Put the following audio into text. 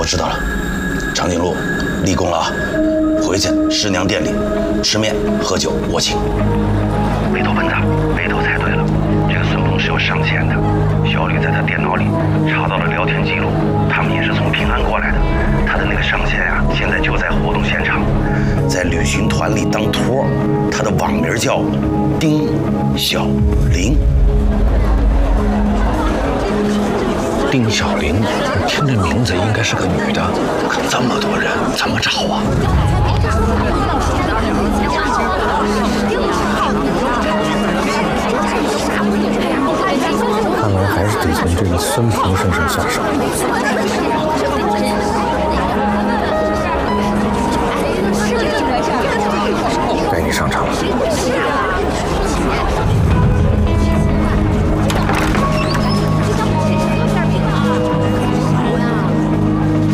知道了，长颈鹿，立功了啊！回去师娘店里吃面喝酒，我请。 北头笨子，北头猜对了，这个孙鹏是有上线的。小吕在他电脑里查到了聊天记录，他们也是从平安过来的。他的那个上线啊，现在就在活动现场，在旅行团里当托，他的网名叫丁小玲。 丁小玲，听这名字应该是个女的，可这么多人，怎么找啊？ 看来还是得从这个孙鹏身上下手。